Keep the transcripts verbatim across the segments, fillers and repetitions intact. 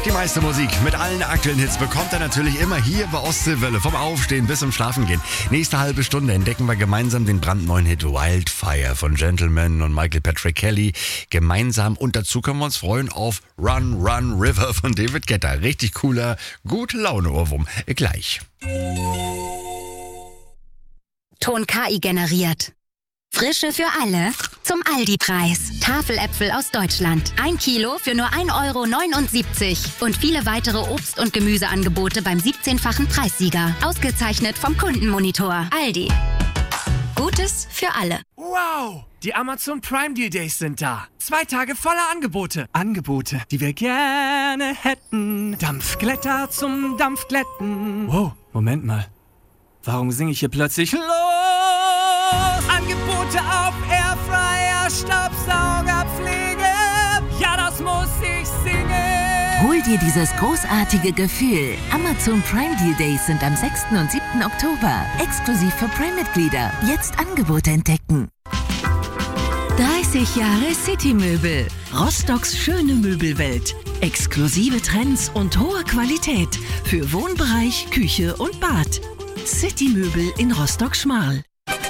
Die meiste Musik mit allen aktuellen Hits bekommt er natürlich immer hier bei Ostseewelle. Vom Aufstehen bis zum Schlafengehen. Nächste halbe Stunde entdecken wir gemeinsam den brandneuen Hit Wildfire von Gentleman und Michael Patrick Kelly. Gemeinsam. Und dazu können wir uns freuen auf Run, Run, River von David Guetta. Richtig cooler, gute Laune-Ohrwurm. Gleich. Ton K I generiert. Frische für alle zum Aldi-Preis. Tafeläpfel aus Deutschland. Ein Kilo für nur ein Euro neunundsiebzig. Und viele weitere Obst- und Gemüseangebote beim siebzehnfachen Preissieger. Ausgezeichnet vom Kundenmonitor. Aldi. Gutes für alle. Wow! Die Amazon Prime Deal Days sind da. Zwei Tage voller Angebote. Angebote, die wir gerne hätten. Dampfglätter zum Dampfglätten. Wow, Moment mal. Warum singe ich hier plötzlich los? Angebote auf Airfryer, Staubsaugerpflege. Ja, das muss ich singen. Hol dir dieses großartige Gefühl. Amazon Prime Deal Days sind am sechsten und siebten Oktober. Exklusiv für Prime-Mitglieder. Jetzt Angebote entdecken. dreißig Jahre City-Möbel. Rostocks schöne Möbelwelt. Exklusive Trends und hohe Qualität für Wohnbereich, Küche und Bad. City-Möbel in Rostock-Schmarl.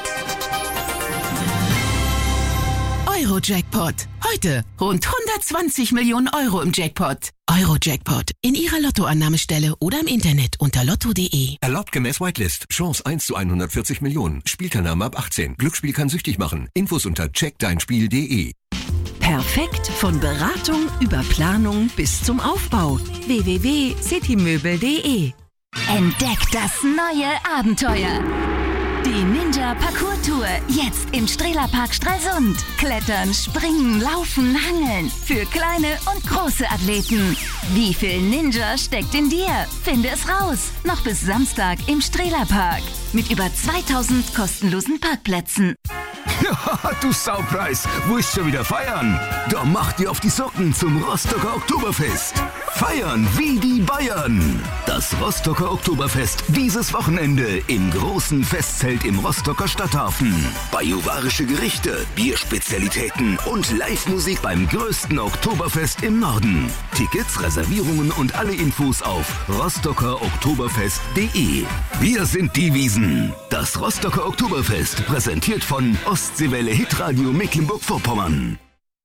Euro-Jackpot. Heute rund hundertzwanzig Millionen Euro im Jackpot. Euro-Jackpot. In Ihrer Lottoannahmestelle oder im Internet unter lotto punkt de. Erlaubt gemäß Whitelist. Chance eins zu hundertvierzig Millionen. Spielteilnahme ab achtzehn. Glücksspiel kann süchtig machen. Infos unter check dein spiel punkt de. Perfekt von Beratung über Planung bis zum Aufbau. w w w punkt citymöbel punkt de. Entdeckt das neue Abenteuer. Die Ninja Parkour Tour, jetzt im Strehlerpark Stralsund. Klettern, springen, laufen, hangeln. Für kleine und große Athleten. Wie viel Ninja steckt in dir? Finde es raus. Noch bis Samstag im Strehlerpark. Mit über zweitausend kostenlosen Parkplätzen. Ja, du Saupreis, wo ist schon wieder feiern? Da macht ihr auf die Socken zum Rostocker Oktoberfest. Feiern wie die Bayern. Das Rostocker Oktoberfest dieses Wochenende im großen Festzelt im Rostocker Stadthafen. Bajuwarische Gerichte, Bierspezialitäten und Live-Musik beim größten Oktoberfest im Norden. Tickets, Reservierungen und alle Infos auf rostocker oktoberfest punkt de. Wir sind die Wiesen. Das Rostocker Oktoberfest, präsentiert von Ostseewelle Hitradio Mecklenburg-Vorpommern.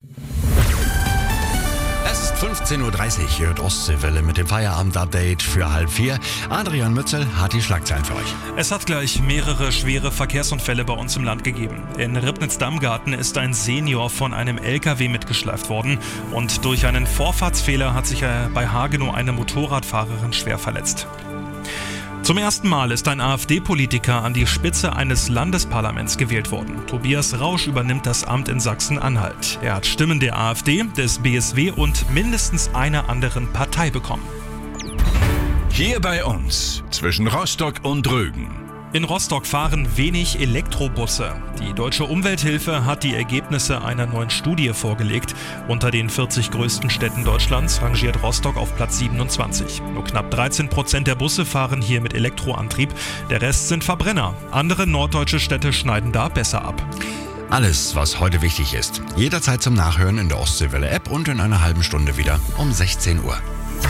Es ist fünfzehn Uhr dreißig, ihr hört Ostseewelle mit dem Feierabend-Update für halb vier. Adrian Mützel hat die Schlagzeilen für euch. Es hat gleich mehrere schwere Verkehrsunfälle bei uns im Land gegeben. In Ribnitz-Dammgarten ist ein Senior von einem L K W mitgeschleift worden und durch einen Vorfahrtsfehler hat sich bei Hagenow eine Motorradfahrerin schwer verletzt. Zum ersten Mal ist ein AfD-Politiker an die Spitze eines Landesparlaments gewählt worden. Tobias Rausch übernimmt das Amt in Sachsen-Anhalt. Er hat Stimmen der AfD, des B S W und mindestens einer anderen Partei bekommen. Hier bei uns, zwischen Rostock und Rögen. In Rostock fahren wenig Elektrobusse. Die Deutsche Umwelthilfe hat die Ergebnisse einer neuen Studie vorgelegt. Unter den vierzig größten Städten Deutschlands rangiert Rostock auf Platz siebenundzwanzig. Nur knapp dreizehn Prozent der Busse fahren hier mit Elektroantrieb. Der Rest sind Verbrenner. Andere norddeutsche Städte schneiden da besser ab. Alles, was heute wichtig ist. Jederzeit zum Nachhören in der Ostseewelle-App und in einer halben Stunde wieder um sechzehn Uhr.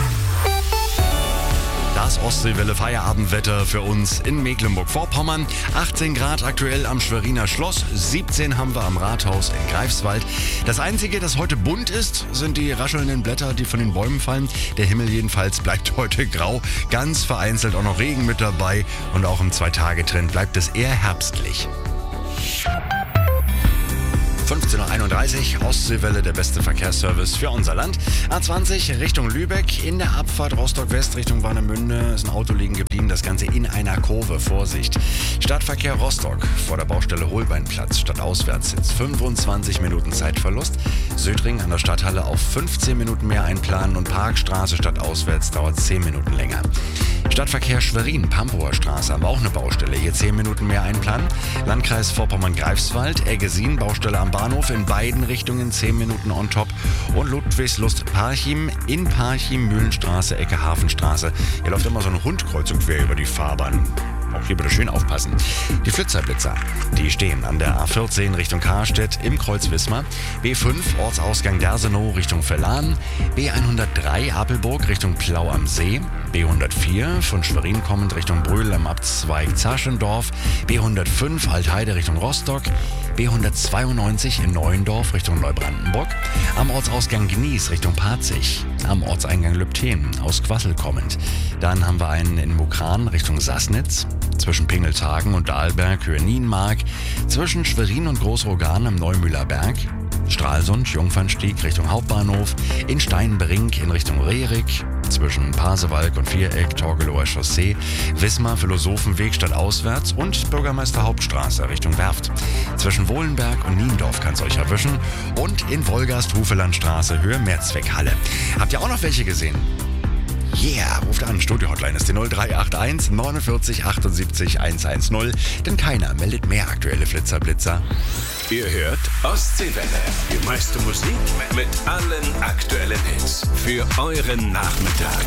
Das Ostseewelle Feierabendwetter für uns in Mecklenburg-Vorpommern. achtzehn Grad aktuell am Schweriner Schloss, siebzehn haben wir am Rathaus in Greifswald. Das Einzige, das heute bunt ist, sind die raschelnden Blätter, die von den Bäumen fallen. Der Himmel jedenfalls bleibt heute grau, ganz vereinzelt auch noch Regen mit dabei und auch im Zwei-Tage-Trend bleibt es eher herbstlich. fünfzehn Uhr einunddreißig, Ostseewelle, der beste Verkehrsservice für unser Land. A zwanzig Richtung Lübeck, in der Abfahrt Rostock-West Richtung Warnemünde ist ein Auto liegen geblieben, das Ganze in einer Kurve, Vorsicht. Stadtverkehr Rostock, vor der Baustelle Holbeinplatz, stadtauswärts sind fünfundzwanzig Minuten Zeitverlust. Südring an der Stadthalle auf fünfzehn Minuten mehr einplanen und Parkstraße stadtauswärts dauert zehn Minuten länger. Stadtverkehr Schwerin, Pampower Straße, aber auch eine Baustelle, hier zehn Minuten mehr einplanen. Landkreis Vorpommern-Greifswald, Eggesin, Baustelle am Bahnhof, in beiden Richtungen zehn Minuten on top. Und Ludwigslust-Parchim, in Parchim, Mühlenstraße, Ecke Hafenstraße. Hier läuft immer so ein Hund kreuz und quer über die Fahrbahn. Auch hier bitte schön aufpassen. Die Flitzerblitzer, die stehen an der A vierzehn Richtung Karstedt im Kreuz Wismar, B fünf Ortsausgang Dersenow Richtung Verlan, B hundertdrei Apelburg Richtung Plau am See, B hundertvier von Schwerin kommend Richtung Brühl am Abzweig Zaschendorf, B hundertfünf Altheide Richtung Rostock, B hundertzweiundneunzig in Neuendorf Richtung Neubrandenburg, am Ortsausgang Gnies Richtung Parzig, am Ortseingang Lübten aus Quassel kommend. Dann haben wir einen in Mukran Richtung Sassnitz, zwischen Pingeltagen und Dahlberg Höhe Nienmark, zwischen Schwerin und Großrogan am Neumühler Berg, Stralsund, Jungfernstieg Richtung Hauptbahnhof, in Steinbrink in Richtung Rerik, zwischen Pasewalk und Viereck, Torgelower Chaussee, Wismar, Philosophenweg stadtauswärts und Bürgermeister Hauptstraße Richtung Werft. Zwischen Wohlenberg und Niendorf kann es euch erwischen und in Wolgast, Hufelandstraße, Höhe Mehrzweckhalle. Habt ihr auch noch welche gesehen? Yeah, ruft an. Studio-Hotline ist die null drei acht eins neunundvierzig achtundsiebzig hundertzehn, denn keiner meldet mehr aktuelle Flitzerblitzer. Ihr hört Ostseewelle. Die meiste Musik mit allen aktuellen Hits für euren Nachmittag.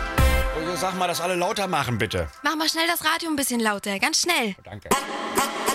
Oh, sag mal, das alle lauter machen, bitte. Mach mal schnell das Radio ein bisschen lauter, ganz schnell. Danke.